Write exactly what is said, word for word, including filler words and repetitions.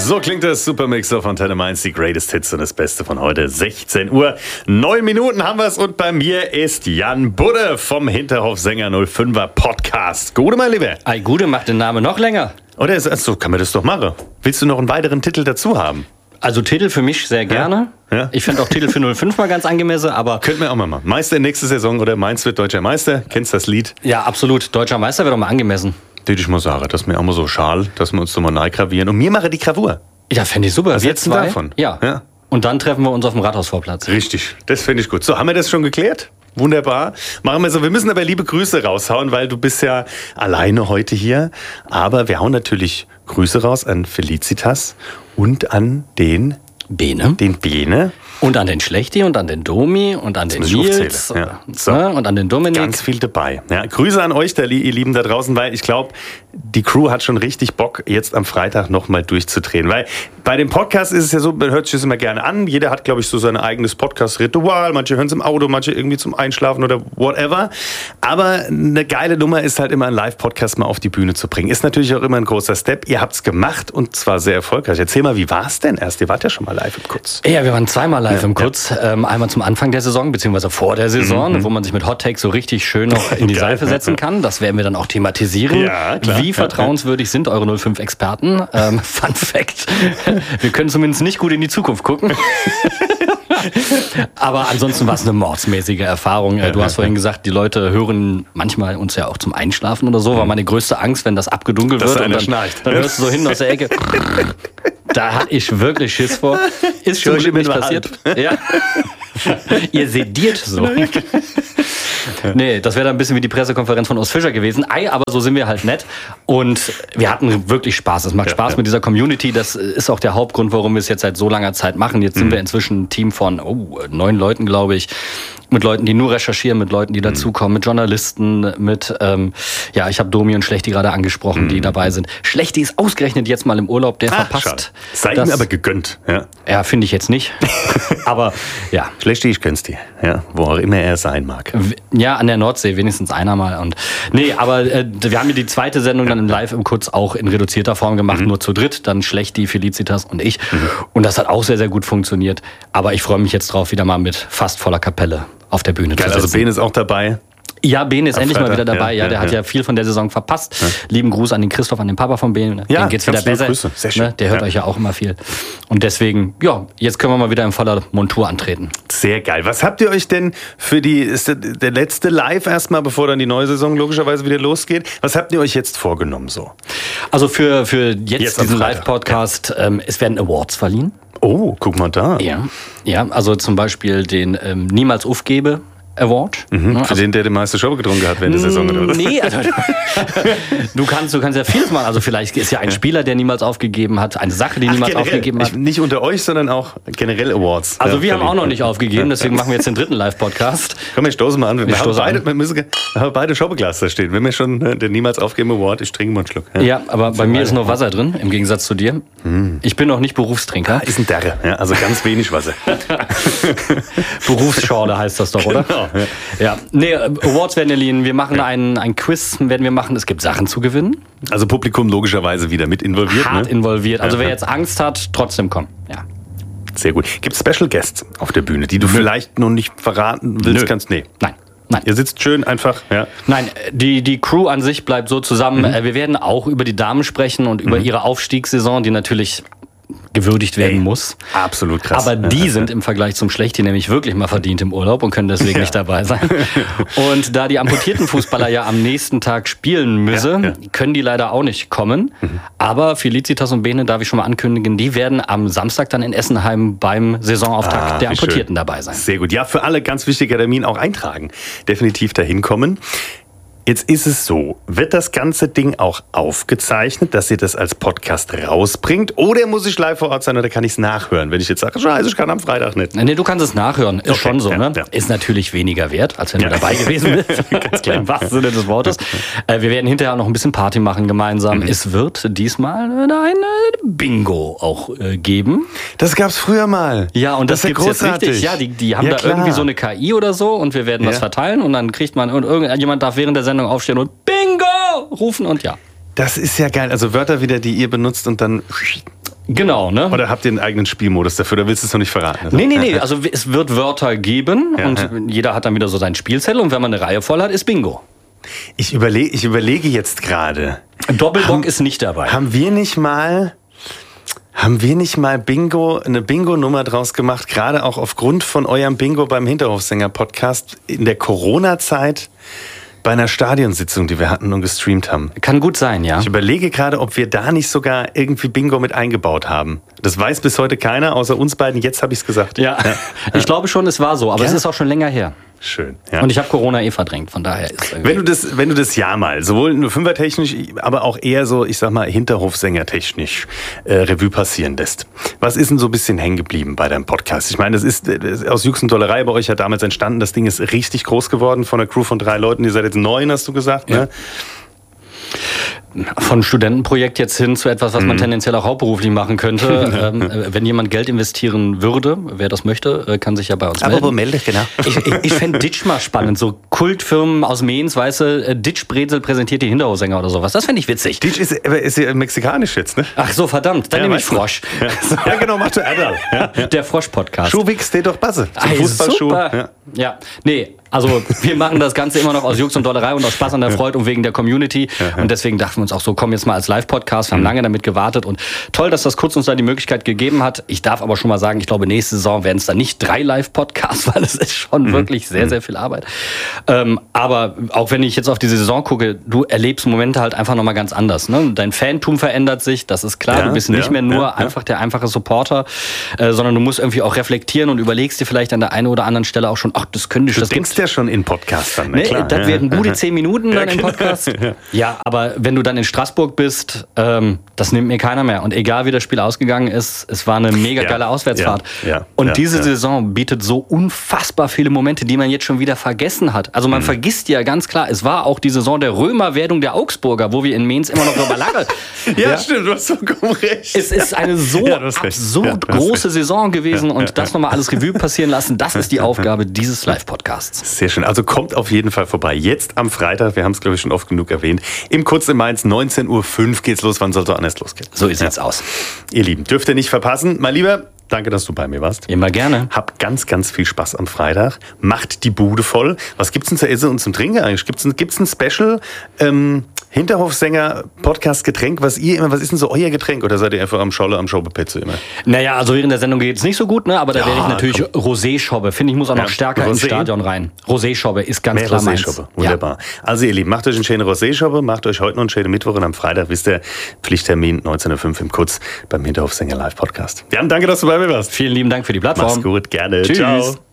So klingt das Supermix auf Antenne Mainz, die Greatest Hits und das Beste von heute. sechzehn Uhr, neun Minuten haben wir es und bei mir ist Jan Budde vom Hinterhof-Sänger null fünfer Podcast. Gute, mein Lieber. Ei, Gute macht den Namen noch länger. Oder ist, so kann man das doch machen. Willst du noch einen weiteren Titel dazu haben? Also Titel für mich sehr gerne. Ja? Ja. Ich finde auch Titel für null fünf mal ganz angemessen, aber... Könnten wir auch mal machen. Meister nächste Saison oder Mainz wird deutscher Meister. Kennst du das Lied? Ja, absolut. Deutscher Meister wird doch mal angemessen. Würde ich mal sagen, dass wir auch mal so schal, dass wir uns so mal neu gravieren. Und mir mache die Gravur. Ja, fände ich super. Was Wir hältst du zwei? davon? Ja. Ja. Und dann treffen wir uns auf dem Rathausvorplatz. Richtig, das finde ich gut. So, haben wir das schon geklärt? Wunderbar. Machen wir so. Wir müssen aber liebe Grüße raushauen, weil du bist ja alleine heute hier. Aber wir hauen natürlich Grüße raus an Felicitas und an den... Bene. Den Bene. Und an den Schlechti und an den Domi und an den muss ich Nils aufzählen, ja. So. ne, und an den Dominik. Ganz viel dabei. Ja, Grüße an euch, ihr Lieben da draußen, weil ich glaube, die Crew hat schon richtig Bock, jetzt am Freitag nochmal durchzudrehen. Weil bei dem Podcast ist es ja so, man hört sich das immer gerne an. Jeder hat, glaube ich, so sein eigenes Podcast-Ritual. Manche hören es im Auto, manche irgendwie zum Einschlafen oder whatever. Aber eine geile Nummer ist halt immer, einen Live-Podcast mal auf die Bühne zu bringen. Ist natürlich auch immer ein großer Step. Ihr habt es gemacht und zwar sehr erfolgreich. Erzähl mal, wie war es denn erst? Ihr wart ja schon mal live im Kutz. Ja, wir waren zweimal live Ja, im Kutz. ja. Ähm, einmal zum Anfang der Saison, beziehungsweise vor der Saison, Mhm. wo man sich mit Hot Takes so richtig schön noch in die Geil. Seife setzen kann. Das werden wir dann auch thematisieren. Ja, klar. Wie vertrauenswürdig sind eure null fünf Experten? Ähm, Fun Fact. Wir können zumindest nicht gut in die Zukunft gucken. Aber ansonsten war es eine mordsmäßige Erfahrung. Du hast vorhin gesagt, die Leute hören manchmal uns ja auch zum Einschlafen oder so. War meine größte Angst, wenn das abgedunkelt Dass wird. einer Und dann, schnarcht. dann hörst du so hinten aus der Ecke. Da hatte ich wirklich Schiss vor. Ist zum Schau ich Glück mir nicht nur passiert. Ja. Ihr sediert so. Nee, das wäre dann ein bisschen wie die Pressekonferenz von Urs Fischer gewesen. Ei, aber so sind wir halt nett. Und wir hatten wirklich Spaß. Es macht Spaß ja. mit dieser Community. Das ist auch der Hauptgrund, warum wir es jetzt seit so langer Zeit machen. Jetzt sind Mhm. wir inzwischen ein Team von oh, neun Leuten, glaube ich. Mit Leuten, die nur recherchieren, mit Leuten, die dazukommen, mit Journalisten, mit, ähm, ja, ich habe Domi und Schlechti gerade angesprochen, die dabei sind. Schlechti ist ausgerechnet jetzt mal im Urlaub, der Ach, verpasst. Sei das- ihm aber gegönnt. Ja. Ja, finde ich jetzt nicht. Aber ja. Schlechti, ich gönn's dir. Ja, wo auch immer er sein mag. Ja, an der Nordsee, wenigstens einer mal. Und nee, aber äh, wir haben ja die zweite Sendung dann im Live im Kutz auch in reduzierter Form gemacht, Mhm. nur zu dritt, dann Schlechti, Felicitas und ich. Mhm. Und das hat auch sehr, sehr gut funktioniert. Aber ich freue mich jetzt drauf, wieder mal mit fast voller Kapelle auf der Bühne Geil, zu also sitzen. Bene ist auch dabei. Ja, Bene ist Am endlich mal Freitag, wieder dabei. ja, Ja, der ja, hat ja. ja viel von der Saison verpasst. Lieben Gruß an den Christoph, an den Papa von Bene. Ja, Dem geht's wieder ganz liebe besser. Grüße. Sehr schön. Ne? Der hört Ja. euch ja auch immer viel. Und deswegen, ja, jetzt können wir mal wieder in voller Montur antreten. Sehr geil. Was habt ihr euch denn für die, ist der, der letzte Live erstmal, bevor dann die neue Saison logischerweise wieder losgeht, was habt ihr euch jetzt vorgenommen so? Also für, für jetzt, Jetzt am diesen Freitag, Live-Podcast, ähm, es werden Awards verliehen. Oh, guck mal da. Ja, ja, also zum Beispiel den ähm, Niemals aufgebe Award. Mhm, Ne, für also, den, der die meiste Show getrunken hat während der Saison, oder was? Nee, also, du kannst, du kannst ja vieles machen. Also vielleicht ist ja ein Spieler, der niemals aufgegeben hat, eine Sache, die Ach, niemals generell. aufgegeben hat. Ich, nicht unter euch, sondern auch generell Awards. Also Ja, wir haben auch verliehen. noch nicht aufgegeben, deswegen machen wir jetzt den dritten Live-Podcast. Komm, wir stoßen mal an. Wir, Wir haben stoßen beide, an. wir müssen, wir haben beide Shopglas da stehen. Wenn wir schon äh, den Niemals aufgeben Award, ich trinke mal einen Schluck. Ja, aber bei mir ist nur Wasser drin, im Gegensatz zu dir. Ich bin noch nicht Berufstrinker. Ist ein Derre, ja, also ganz wenig Wasser. Berufsschorle heißt das doch, oder? Genau, Ja. Nee, Awards werden erliehen. Wir machen einen, ein Quiz, werden wir machen. Es gibt Sachen zu gewinnen. Also Publikum logischerweise wieder mit involviert. Hart Ne? involviert. Also Ja. wer jetzt Angst hat, trotzdem kommen. Ja. Sehr gut. Gibt es Special Guests auf der Bühne, die du vielleicht noch nicht verraten willst? Nö. Kannst? Nee. Nein. Nein. Ihr sitzt schön einfach, ja. Nein, die, die Crew an sich bleibt so zusammen. Mhm. Äh, Wir werden auch über die Damen sprechen und über ihre Aufstiegssaison, die natürlich gewürdigt werden Ey, muss. Absolut krass. Aber die sind im Vergleich zum Schlechten nämlich wirklich mal verdient im Urlaub und können deswegen Ja. nicht dabei sein. Und da die amputierten Fußballer ja am nächsten Tag spielen müssen, Ja, ja. können die leider auch nicht kommen. Aber Felicitas und Bene, darf ich schon mal ankündigen, die werden am Samstag dann in Essenheim beim Saisonauftakt Ah, der wie Amputierten schön. dabei sein. Sehr gut. Ja, für alle ganz wichtiger Termin auch eintragen. Definitiv dahin kommen. Jetzt ist es so, wird das ganze Ding auch aufgezeichnet, dass ihr das als Podcast rausbringt? Oder muss ich live vor Ort sein oder kann ich es nachhören, wenn ich jetzt sage, scheiße, ich kann am Freitag nicht? Nee, du kannst es nachhören. Ist Okay, schon so, ja, ne? ja. Ist natürlich weniger wert, als wenn Ja. du dabei gewesen bist. Ganz klar, im wahrsten Sinne des Wortes. Äh, wir werden hinterher noch ein bisschen Party machen gemeinsam. Mhm. Es wird diesmal ein Bingo auch äh, geben. Das gab's früher mal. Ja, und das, ist ja gibt's jetzt großartig. richtig. Ja, die, die haben Ja, da klar. irgendwie so eine K I oder so und wir werden was Ja. verteilen und dann kriegt man, und irgendjemand darf während der Sendung aufstehen und Bingo rufen und ja. Das ist ja geil. Also Wörter wieder, die ihr benutzt und dann Genau, ne? Oder habt ihr einen eigenen Spielmodus dafür, oder willst du es noch nicht verraten? Nee, nee, nee, also es wird Wörter geben Ja, und ja. jeder hat dann wieder so seinen Spielzettel und wenn man eine Reihe voll hat, ist Bingo. Ich, überleg, ich überlege jetzt gerade. Doppelbock Haben- ist nicht dabei. Haben wir nicht mal, haben wir nicht mal Bingo, eine Bingo-Nummer draus gemacht, gerade auch aufgrund von eurem Bingo beim Hinterhofsänger-Podcast in der Corona-Zeit bei einer Stadionsitzung, die wir hatten und gestreamt haben? Kann gut sein, ja. Ich überlege gerade, ob wir da nicht sogar irgendwie Bingo mit eingebaut haben. Das weiß bis heute keiner, außer uns beiden. Jetzt habe ich es gesagt. Ja, ich glaube schon, es war so, aber Ja. es ist auch schon länger her. Schön. Ja. Und ich habe Corona eh verdrängt, von daher ist irgendwie- Wenn du das, wenn du das Jahr mal, sowohl nur fünfertechnisch, aber auch eher so, ich sag mal, Hinterhofsänger-technisch äh, Revue passieren lässt. Was ist denn so ein bisschen hängen geblieben bei deinem Podcast? Ich meine, das ist, das ist aus Jux und Dollerei bei euch ja damals entstanden. Das Ding ist richtig groß geworden von einer Crew von drei Leuten. Ihr seid jetzt neun, hast du gesagt, ne? Von Studentenprojekt jetzt hin zu etwas, was man tendenziell auch hauptberuflich machen könnte. ähm, äh, wenn jemand Geld investieren würde, wer das möchte, äh, kann sich ja bei uns Aber wo melden. melde, genau. Ich, ich, ich fände Ditch mal spannend. So Kultfirmen aus Mainz, weißt du, äh, Ditch Brezel präsentiert die Hinterhofsänger oder sowas. Das fände ich witzig. Ditch ist, aber ist ja mexikanisch jetzt, ne? Ach so, verdammt, dann Ja, nehme ich weißt du. Frosch. Ja, ja genau, mach du Adal. Ja. Der Frosch-Podcast. Schuhwix, steh doch Basse. Zum Ey, Fußballschuh. super. Ja. Ja, nee, also wir machen das Ganze immer noch aus Jux und Dollerei und aus Spaß an der Freude und wegen der Community. Und deswegen dachten wir uns auch so, komm jetzt mal als Live-Podcast. Wir haben lange damit gewartet und toll, dass das kurz uns da die Möglichkeit gegeben hat. Ich darf aber schon mal sagen, ich glaube, nächste Saison werden es dann nicht drei Live-Podcasts, weil es ist schon wirklich sehr, sehr viel Arbeit. Ähm, aber auch wenn ich jetzt auf diese Saison gucke, du erlebst Momente halt einfach nochmal ganz anders. Ne? Dein Fantum verändert sich, das ist klar. Ja, du bist nicht ja, mehr nur ja, ja. einfach der einfache Supporter, äh, sondern du musst irgendwie auch reflektieren und überlegst dir vielleicht an der einen oder anderen Stelle auch schon, ach, das könnte ich, Du das denkst gibt's. ja schon in Podcast dann, ne? Nee, Klar. das Ja. werden gute zehn Minuten dann im genau. Podcast. Ja, aber wenn du dann in Straßburg bist, ähm, das nimmt mir keiner mehr. Und egal wie das Spiel ausgegangen ist, es war eine mega Ja, geile Auswärtsfahrt. ja, ja, und ja, diese ja. Saison bietet so unfassbar viele Momente, die man jetzt schon wieder vergessen hat. Also man Mhm. vergisst ja ganz klar, es war auch die Saison der Römerwerdung der Augsburger, wo wir in Mainz immer noch drüber lachen. Ja, stimmt, du hast vollkommen recht. Es ist eine so Ja, du hast recht. absurd Ja, du hast große recht. Saison gewesen Ja, und ja, das nochmal alles Revue passieren lassen, das ist die Aufgabe dieses Live-Podcasts. Sehr schön. Also kommt auf jeden Fall vorbei. Jetzt am Freitag, wir haben es, glaube ich, schon oft genug erwähnt, im Kurz in Mainz, neunzehn Uhr fünf geht's los. Wann soll so anders losgehen? So sieht's aus. Ihr Lieben, dürft ihr nicht verpassen. Mein Lieber, danke, dass du bei mir warst. Immer gerne. Habt ganz, ganz viel Spaß am Freitag. Macht die Bude voll. Was gibt's denn zu essen und zum Trinken eigentlich? Gibt's ein, gibt's ein Special ähm, Hinterhofsänger-Podcast-Getränk, was ihr immer, was ist denn so euer Getränk? Oder seid ihr einfach am Scholle, am Schobepetze immer? Naja, also während der Sendung geht es nicht so gut, ne? Aber da Ja, werde ich natürlich Rosé-Schobbe. Finde ich, muss auch noch Ja, stärker ins Rosé. Stadion rein. Rosé-Schobbe ist ganz Mehr klar meins. Rosé-Schoppe, wunderbar. Also ihr Lieben, macht euch einen schönen Rosé-Schoppe, macht euch heute noch einen schönen Mittwoch und am Freitag wisst ihr, Pflichttermin neunzehn Uhr fünf im Kurz beim Hinterhofsänger Live-Podcast. Jan, danke, dass du bei mir warst. Vielen lieben Dank für die Plattform. Mach's gut, gerne. Tschüss. Ciao.